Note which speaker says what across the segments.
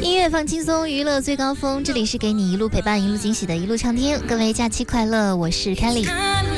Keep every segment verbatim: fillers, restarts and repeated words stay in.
Speaker 1: 音乐放轻松，娱乐最高峰，这里是给你一路陪伴一路惊喜的一路畅听。各位假期快乐，我是 Kelly。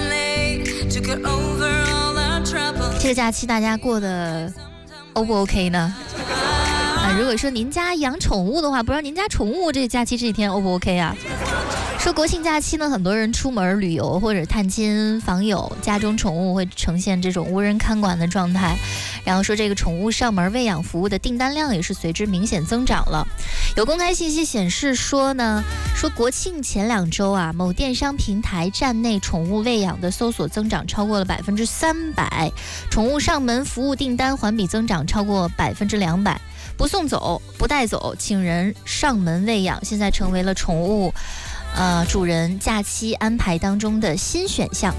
Speaker 1: 这个假期大家过得 O 不 OK 呢？啊，如果说您家养宠物的话，不知道您家宠物这个假期这几天 O 不 OK 啊？说国庆假期呢，很多人出门旅游或者探亲访友，家中宠物会呈现这种无人看管的状态。然后说这个宠物上门喂养服务的订单量也是随之明显增长了。有公开信息显示说呢，说国庆前两周啊，某电商平台站内宠物喂养的搜索增长超过了百分之三百，宠物上门服务订单环比增长超过百分之两百。不送走、不带走，请人上门喂养，现在成为了宠物呃，主人假期安排当中的新选项。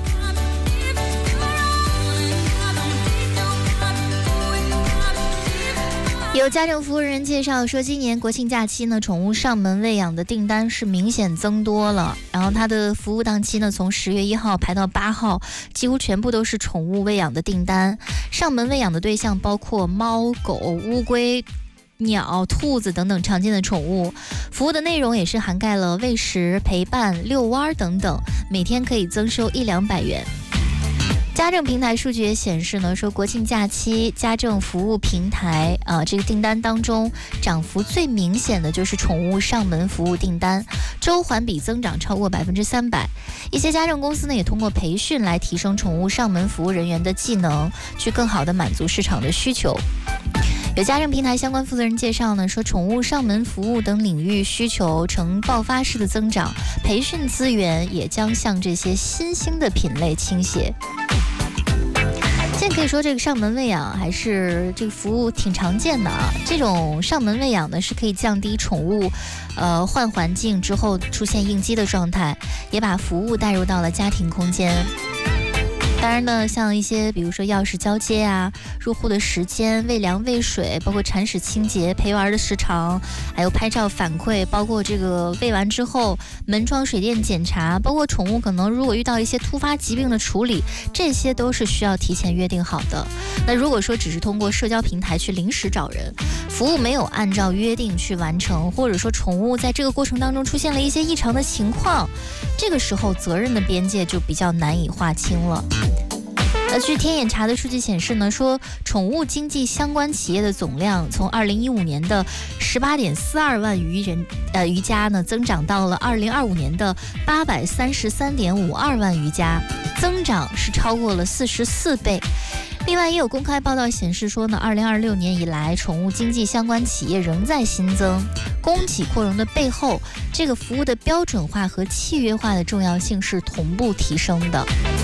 Speaker 1: 有家政服务人员介绍说，今年国庆假期呢，宠物上门喂养的订单是明显增多了。然后它的服务档期呢，从十月一号排到八号，几乎全部都是宠物喂养的订单。上门喂养的对象包括猫、狗、乌龟、鸟、兔子等等常见的宠物，服务的内容也是涵盖了喂食、陪伴、遛弯等等，每天可以增收一两百元。家政平台数据也显示呢，说国庆假期家政服务平台啊、呃，这个订单当中涨幅最明显的就是宠物上门服务订单，周环比增长超过百分之三百。一些家政公司呢也通过培训来提升宠物上门服务人员的技能，去更好的满足市场的需求。有家政平台相关负责人介绍呢，说宠物上门服务等领域需求呈爆发式的增长，培训资源也将向这些新兴的品类倾斜。现在可以说这个上门喂养还是这个服务挺常见的啊。这种上门喂养呢是可以降低宠物呃换环境之后出现应激的状态，也把服务带入到了家庭空间。当然呢，像一些比如说钥匙交接啊、入户的时间、喂粮喂水，包括铲屎清洁、陪玩的时长，还有拍照反馈，包括这个喂完之后门窗水电检查，包括宠物可能如果遇到一些突发疾病的处理，这些都是需要提前约定好的。那如果说只是通过社交平台去临时找人，服务没有按照约定去完成，或者说宠物在这个过程当中出现了一些异常的情况，这个时候责任的边界就比较难以划清了。呃，据天眼查的数据显示呢，说宠物经济相关企业的总量从二零一五年的十八点四二万余人呃余家呢，增长到了二零二五年的八百三十三点五二万余家，增长是超过了四十四倍。另外也有公开报道显示说呢，二零二六年以来，宠物经济相关企业仍在新增，供给扩容的背后，这个服务的标准化和契约化的重要性是同步提升的。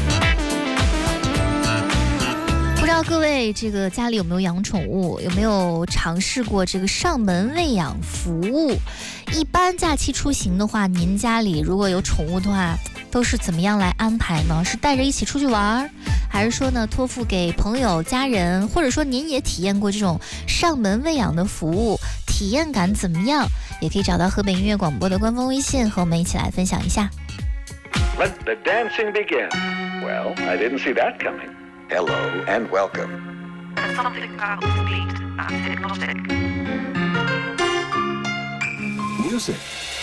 Speaker 1: 不知道各位这个家里有没有养宠物，有没有尝试过这个上门喂养服务？一般假期出行的话，您家里如果有宠物的话，都是怎么样来安排呢？是带着一起出去玩，还是说呢托付给朋友家人，或者说您也体验过这种上门喂养的服务，体验感怎么样？也可以找到河北音乐广播的官方微信和我们一起来分享一下。
Speaker 2: Let the dancing begin. Well, I didn't see that coming. Hello and welcome.
Speaker 3: Something about the beat and hypnotic.
Speaker 2: Music.